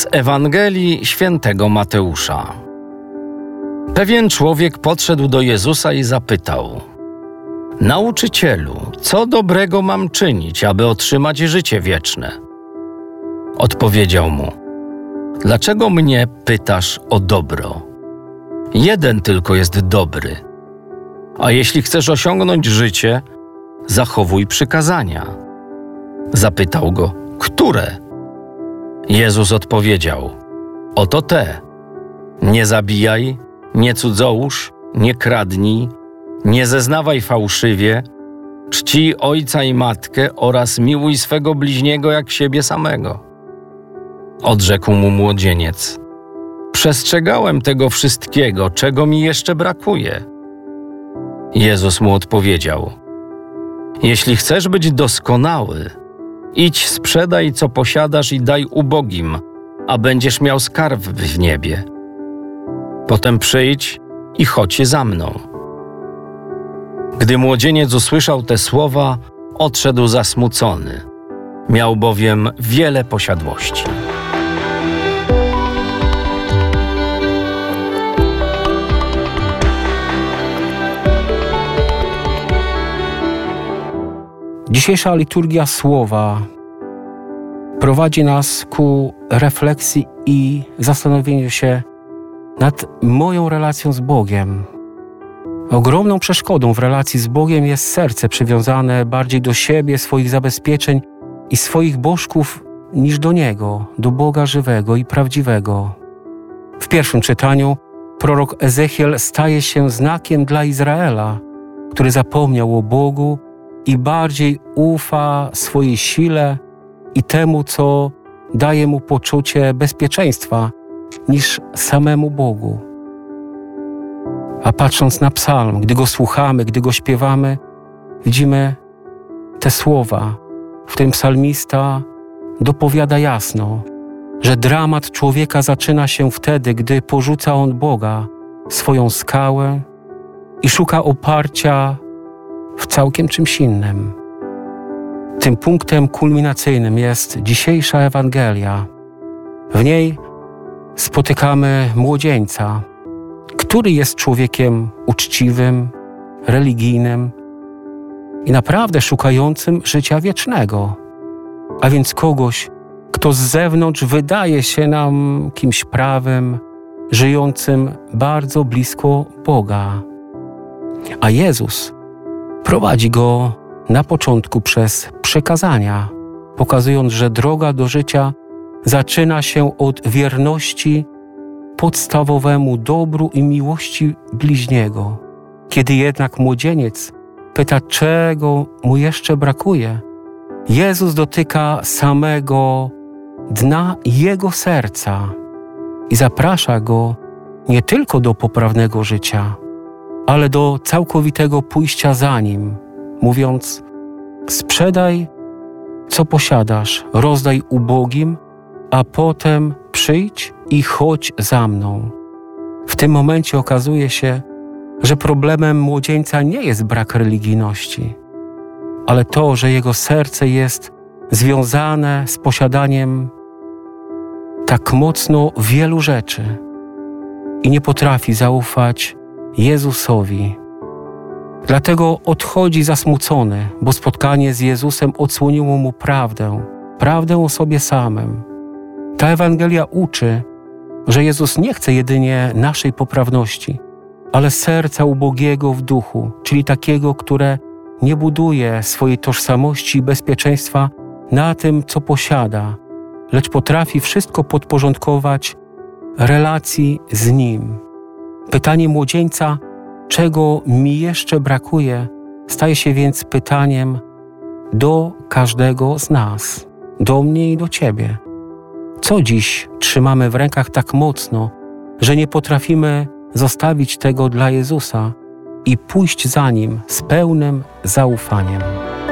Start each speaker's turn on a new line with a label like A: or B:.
A: Z Ewangelii Świętego Mateusza. Pewien człowiek podszedł do Jezusa i zapytał: Nauczycielu, co dobrego mam czynić, aby otrzymać życie wieczne? Odpowiedział mu: Dlaczego mnie pytasz o dobro? Jeden tylko jest dobry. A jeśli chcesz osiągnąć życie, zachowuj przykazania. Zapytał go: Które? Jezus odpowiedział: Oto te. Nie zabijaj, nie cudzołóż, nie kradnij, nie zeznawaj fałszywie, czcij ojca i matkę oraz miłuj swego bliźniego jak siebie samego. Odrzekł mu młodzieniec: Przestrzegałem tego wszystkiego, czego mi jeszcze brakuje. Jezus mu odpowiedział: Jeśli chcesz być doskonały, idź, sprzedaj, co posiadasz i daj ubogim, a będziesz miał skarb w niebie. Potem przyjdź i chodź za mną. Gdy młodzieniec usłyszał te słowa, odszedł zasmucony. Miał bowiem wiele posiadłości.
B: Dzisiejsza liturgia słowa prowadzi nas ku refleksji i zastanowieniu się nad moją relacją z Bogiem. Ogromną przeszkodą w relacji z Bogiem jest serce przywiązane bardziej do siebie, swoich zabezpieczeń i swoich bożków niż do Niego, do Boga żywego i prawdziwego. W pierwszym czytaniu prorok Ezechiel staje się znakiem dla Izraela, który zapomniał o Bogu i bardziej ufa swojej sile i temu, co daje mu poczucie bezpieczeństwa, niż samemu Bogu. A patrząc na psalm, gdy go słuchamy, gdy go śpiewamy, widzimy te słowa, w którym psalmista dopowiada jasno, że dramat człowieka zaczyna się wtedy, gdy porzuca on Boga, swoją skałę i szuka oparcia w całkiem czymś innym. Tym punktem kulminacyjnym jest dzisiejsza Ewangelia. W niej spotykamy młodzieńca, który jest człowiekiem uczciwym, religijnym i naprawdę szukającym życia wiecznego, a więc kogoś, kto z zewnątrz wydaje się nam kimś prawym, żyjącym bardzo blisko Boga. A Jezus prowadzi go na początku przez przekazania, pokazując, że droga do życia zaczyna się od wierności podstawowemu dobru i miłości bliźniego. Kiedy jednak młodzieniec pyta, czego mu jeszcze brakuje, Jezus dotyka samego dna jego serca i zaprasza go nie tylko do poprawnego życia, ale do całkowitego pójścia za Nim, mówiąc: sprzedaj, co posiadasz, rozdaj ubogim, a potem przyjdź i chodź za mną. W tym momencie okazuje się, że problemem młodzieńca nie jest brak religijności, ale to, że jego serce jest związane z posiadaniem tak mocno wielu rzeczy i nie potrafi zaufać Jezusowi. Dlatego odchodzi zasmucony, bo spotkanie z Jezusem odsłoniło mu prawdę o sobie samym. Ta Ewangelia uczy, że Jezus nie chce jedynie naszej poprawności, ale serca ubogiego w duchu, czyli takiego, które nie buduje swojej tożsamości i bezpieczeństwa na tym, co posiada, lecz potrafi wszystko podporządkować relacji z Nim. Pytanie młodzieńca, czego mi jeszcze brakuje, staje się więc pytaniem do każdego z nas, do mnie i do Ciebie. Co dziś trzymamy w rękach tak mocno, że nie potrafimy zostawić tego dla Jezusa i pójść za Nim z pełnym zaufaniem?